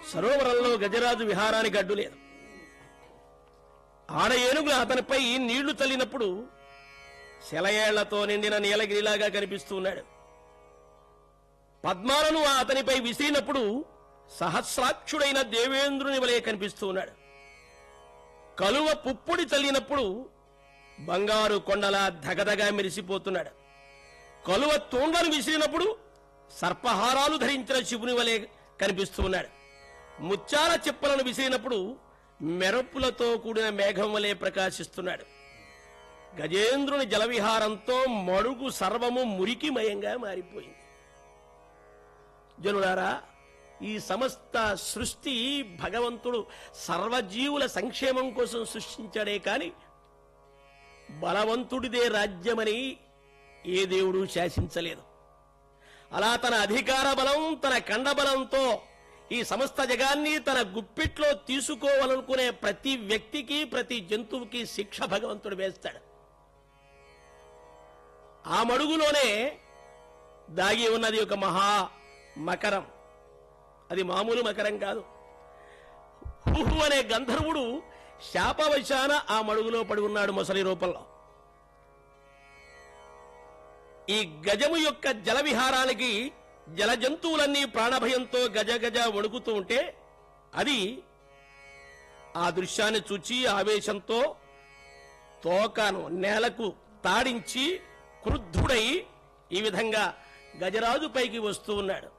సరోవరంలో గజరాజు విహారానికి అడ్డు లేదు. ఆడ ఏనుగులు అతనిపై నీళ్లు చల్లినప్పుడు శలయేళ్లతో నిండిన నీలగిరిలాగా కనిపిస్తూ ఉన్నాడు. పద్మాలను అతనిపై విసిరినప్పుడు సహస్రాక్షుడైన దేవేంద్రుని వలె కనిపిస్తూ ఉన్నాడు. కలువ పుప్పుడి చల్లినప్పుడు బంగారు కొండలా ధగధగా మెరిసిపోతున్నాడు. కలువ తోండను విసిరినప్పుడు సర్పహారాలు ధరించిన శివుని వలె కనిపిస్తూ ఉన్నాడు. ముత్యాల చిప్పలను విసిరినప్పుడు మెరుపులతో కూడిన మేఘం వలె ప్రకాశిస్తున్నాడు. గజేంద్రుని జలవిహారంతో మడుగు సర్వము మురికిమయంగా మారిపోయింది. జనులారా, ఈ సమస్త సృష్టి భగవంతుడు సర్వజీవుల సంక్షేమం కోసం సృష్టించాడే కాని బలవంతుడిదే రాజ్యమని ఏ దేవుడు శాసించలేదు. అలా తన అధికార బలం, తన కండబలంతో ఈ సమస్త జగాన్ని తన గుప్పిట్లో తీసుకోవాలనుకునే ప్రతి వ్యక్తికి, ప్రతి జంతువుకి శిక్ష భగవంతుడు వేస్తాడు. ఆ మడుగులోనే దాగి ఉన్నది ఒక మహా మకరం. అది మామూలు మకరం కాదు. హుహు అనే గంధర్వుడు శాపవశాన ఆ మడుగులో పడి ఉన్నాడు మొసలి రూపంలో. ఈ గజము యొక్క జల విహారానికి జల జంతువులన్నీ ప్రాణభయంతో గజ గజ వణుకుతూ ఉంటే అది ఆ దృశ్యాన్ని చూచి ఆవేశంతో తోకను నేలకు తాడించి క్రుద్ధుడై ఈ విధంగా గజరాజు పైకి వస్తూ ఉన్నాడు.